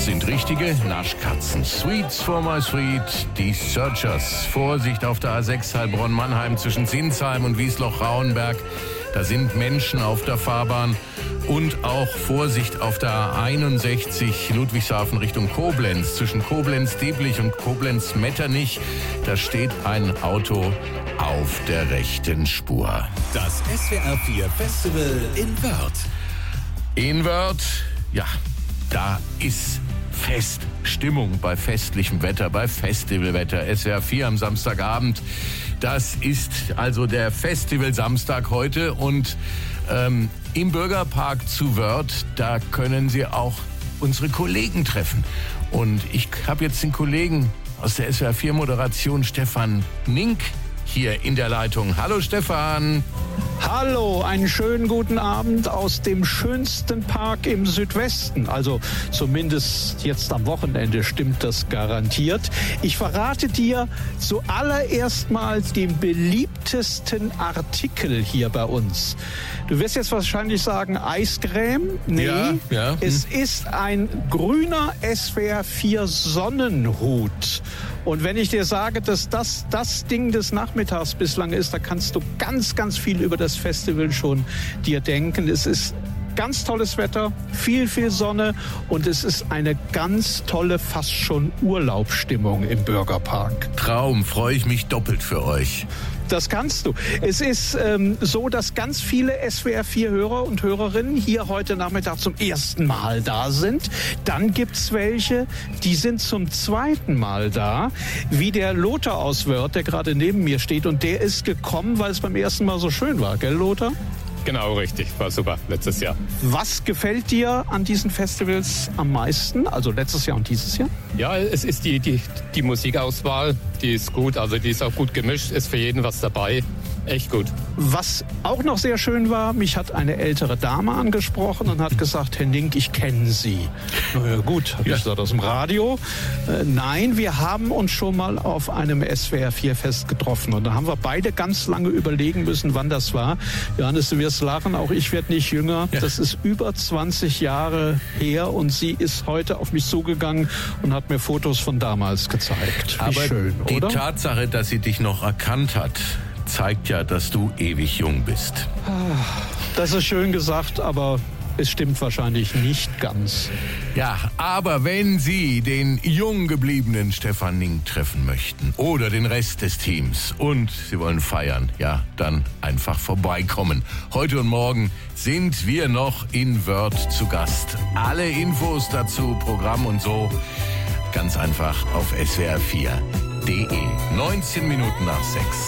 Das sind richtige Naschkatzen. Sweets for my sweet, die Searchers. Vorsicht auf der A6 Heilbronn-Mannheim zwischen Sinsheim und Wiesloch-Rauenberg. Da sind Menschen auf der Fahrbahn. Und auch Vorsicht auf der A61 Ludwigshafen Richtung Koblenz. Zwischen Koblenz-Deblich und Koblenz-Metternich. Da steht ein Auto auf der rechten Spur. Das SWR4 Festival in Wörth. In Wörth, ja, da ist Feststimmung bei festlichem Wetter, bei Festivalwetter. SWR4 am Samstagabend. Das ist also der Festival-Samstag heute und im Bürgerpark zu Wörth, da können Sie auch unsere Kollegen treffen. Und ich habe jetzt den Kollegen aus der SWR4-Moderation Stefan Nink hier in der Leitung. Hallo Stefan. Hallo, einen schönen guten Abend aus dem schönsten Park im Südwesten. Also zumindest jetzt am Wochenende stimmt das garantiert. Ich verrate dir zuallererst mal den beliebtesten Artikel hier bei uns. Du wirst jetzt wahrscheinlich sagen, Eiscreme? Nee, ja. Es ist ein grüner SWR4 Sonnenhut. Und wenn ich dir sage, dass das Ding des Nachmittags bislang ist, da kannst du ganz, ganz viel über das Festival schon dir denken. Es ist ganz tolles Wetter, viel Sonne und es ist eine ganz tolle, fast schon Urlaubsstimmung im Bürgerpark. Traum, freue ich mich doppelt für euch. Das kannst du. Es ist so, dass ganz viele SWR4-Hörer und Hörerinnen hier heute Nachmittag zum ersten Mal da sind. Dann gibt's welche, die sind zum zweiten Mal da, wie der Lothar aus Wörth, der gerade neben mir steht. Und der ist gekommen, weil es beim ersten Mal so schön war, gell, Lothar? Genau, richtig. War super, letztes Jahr. Was gefällt dir an diesen Festivals am meisten? Also letztes Jahr und dieses Jahr? Ja, es ist die Musikauswahl, die ist gut. Also die ist auch gut gemischt, ist für jeden was dabei. Echt gut. Was auch noch sehr schön war, mich hat eine ältere Dame angesprochen und hat gesagt, Herr Nink, ich kenne Sie. Gut, habe ich gesagt, aus dem Radio. Nein, wir haben uns schon mal auf einem SWR4-Fest getroffen. Und da haben wir beide ganz lange überlegen müssen, wann das war. Johannes, du wirst lachen, auch ich werde nicht jünger. Ja. Das ist über 20 Jahre her und sie ist heute auf mich zugegangen und hat mir Fotos von damals gezeigt. Wie aber schön, die oder? Tatsache, dass sie dich noch erkannt hat, zeigt ja, dass du ewig jung bist. Das ist schön gesagt, aber es stimmt wahrscheinlich nicht ganz. Ja, aber wenn Sie den jung gebliebenen Stefan Nink treffen möchten oder den Rest des Teams und Sie wollen feiern, ja, dann einfach vorbeikommen. Heute und morgen sind wir noch in Wörth zu Gast. Alle Infos dazu, Programm und so, ganz einfach auf swr4.de. 19 Minuten nach 6.